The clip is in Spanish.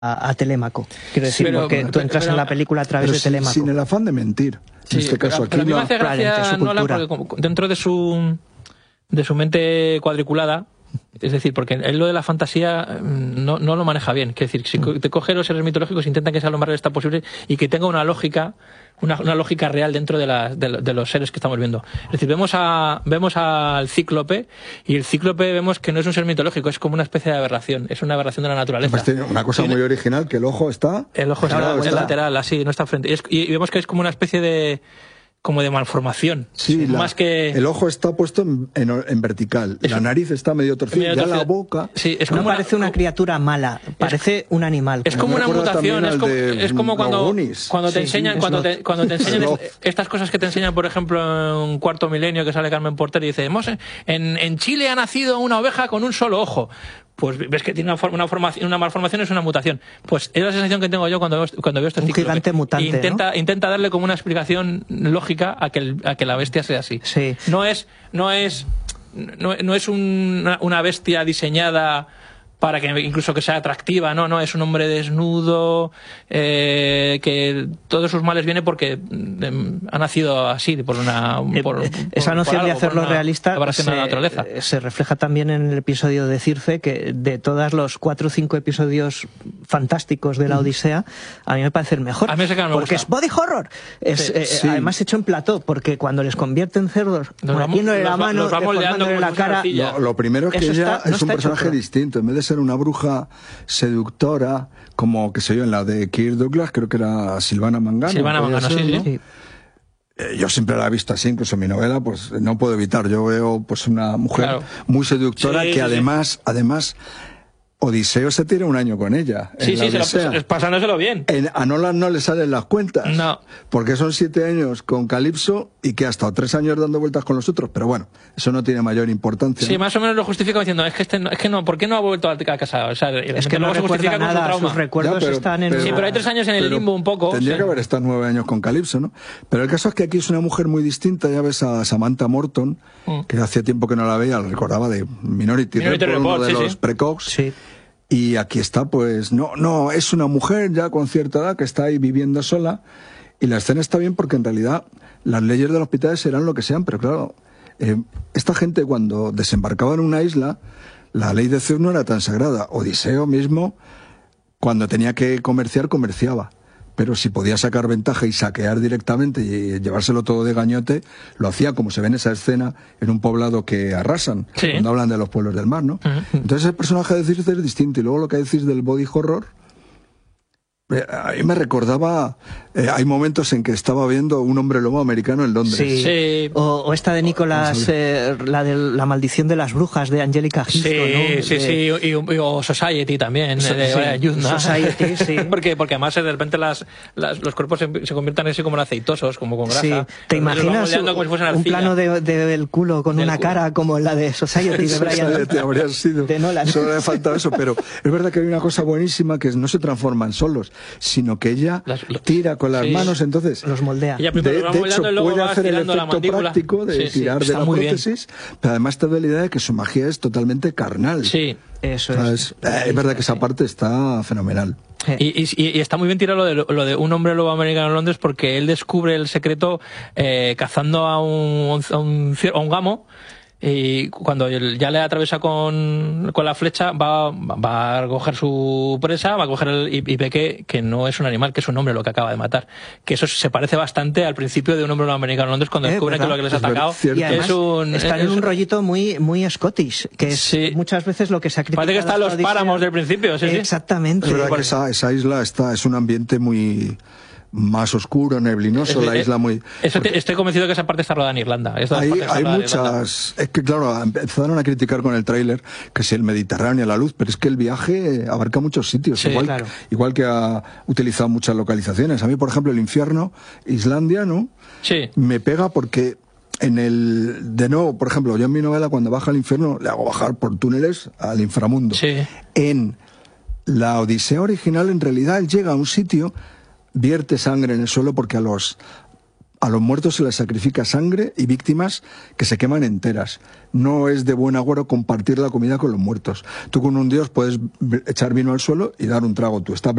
a Telémaco. Quiero decir, pero, porque tú entras en la película a través de Telémaco. Sin el afán de mentir. Sí, en este caso aquí pero a mí me hace gracia Nolan porque dentro de su mente cuadriculada, es decir, porque él lo de la fantasía no lo maneja bien. Es decir, si te coge los seres mitológicos, intenta que sea lo más realista posible y que tenga una lógica, una lógica real dentro de los seres que estamos viendo. Es decir, vemos al Cíclope, y el Cíclope vemos que no es un ser mitológico, es como una especie de aberración, es una aberración de la naturaleza. Pues tiene una cosa muy original, que el ojo está... El ojo está lateral, así, no está frente. Y vemos que es como una especie de malformación. Sí, más que... el ojo está puesto en vertical, la nariz está medio torcida, ya la boca... Sí, es como parece una criatura mala, parece un animal. Es como una mutación, es como cuando te enseñan, cuando te enseñan estas cosas que te enseñan, por ejemplo, en Cuarto Milenio, que sale Carmen Porter y dice, en Chile ha nacido una oveja con un solo ojo. Pues ves que tiene una malformación, es una mutación. Pues es la sensación que tengo yo cuando veo este ciclo. Un gigante mutante, intenta darle como una explicación lógica a que la bestia sea así. Sí. No es una bestia diseñada para que incluso que sea atractiva, no, es un hombre desnudo, que todos sus males vienen porque ha nacido así, esa noción de hacerlo realista se refleja también en el episodio de Circe, que de todos los 4 o 5 episodios fantásticos de la Odisea, a mí me parece el mejor. A mí ese que me porque gusta. Es body horror. Sí. Además hecho en plató, porque cuando les convierte en cerdos, metiéndole la mano, deformándole la cara... Lo primero es que ella es un personaje distinto. En vez de ser una bruja seductora, como que se yo en la de Kirk Douglas, creo que era Silvana Mangano. Silvana Mangano, sí. Yo siempre la he visto así, incluso en mi novela, pues no puedo evitar. Yo veo pues una mujer muy seductora que además Odiseo se tira un año con ella. Pasándoselo bien. A Nolan no le salen las cuentas. No. Porque son 7 años con Calipso y que ha estado 3 años dando vueltas con los otros. Pero bueno, eso no tiene mayor importancia. Sí, más o menos lo justifica diciendo, es que no, ¿por qué no ha vuelto a casa? O sea, es que no se justifica nada, con su trauma. Sus recuerdos están en... Sí, pero hay 3 años en el limbo un poco. Tendría que haber estado 9 años con Calipso, ¿no? Pero el caso es que aquí es una mujer muy distinta. Ya ves a Samantha Morton, que hacía tiempo que no la veía, la recordaba de Minority Report, uno de los precox. Sí. Y aquí está, pues, no, es una mujer ya con cierta edad que está ahí viviendo sola, y la escena está bien porque en realidad las leyes de los hospitales serán lo que sean, pero claro, esta gente cuando desembarcaba en una isla, la ley de Zeus no era tan sagrada. Odiseo mismo, cuando tenía que comerciaba. Pero si podía sacar ventaja y saquear directamente y llevárselo todo de gañote, lo hacía, como se ve en esa escena, en un poblado que arrasan, cuando hablan de los pueblos del mar, ¿no? Entonces el personaje de Circe es distinto. Y luego lo que decís del body horror, a mí me recordaba, hay momentos en que estaba viendo Un hombre lobo americano en Londres. Sí. O esta de Nicholas, la de La maldición de las brujas, de Angelica Houston, ¿no? O Society también, Society, sí. porque además de repente los cuerpos se convierten así como aceitosos, como con grasa. Sí. ¿Te imaginas un plano del culo con una cara como la de Society de Brian? Habría sido. De Nolan. Solo le faltaba eso, pero es verdad que hay una cosa buenísima, que no se transforman solos, sino que ella tira con las manos, entonces los moldea. De hecho, puede hacer el efecto práctico de tirar de la prótesis, pero además te da la idea de que su magia es totalmente carnal. Sí, eso es verdad que esa parte está fenomenal. Y está muy bien tirado lo de Un hombre lobo americano en Londres, porque él descubre el secreto cazando a un gamo. Y cuando ya le atraviesa con la flecha, va a coger su presa, va a coger y ve que no es un animal, que es un hombre lo que acaba de matar. Que eso se parece bastante al principio de Un hombre americano en Londres, cuando descubren que lo que les ha atacado están en un rollito muy Scottish, que es muchas veces lo que se ha criticado. Parece que están los páramos del principio. Exactamente. Es verdad que esa isla es un ambiente muy más oscuro, neblinoso, la isla muy... Estoy convencido que esa parte está rodada en Irlanda. Hay muchas... Es que claro, empezaron a criticar con el tráiler que si el Mediterráneo, la luz, pero es que el viaje abarca muchos sitios, igual que ha utilizado muchas localizaciones. A mí, por ejemplo, el infierno, Islandia, ¿no? Sí. Me pega porque de nuevo, por ejemplo, yo en mi novela, cuando baja al infierno, le hago bajar por túneles al inframundo. Sí. En la Odisea original, en realidad, él llega a un sitio, vierte sangre en el suelo porque a los muertos se les sacrifica sangre y víctimas que se queman enteras. No es de buen agüero compartir la comida con los muertos. Tú con un dios puedes echar vino al suelo y dar un trago. Tú estás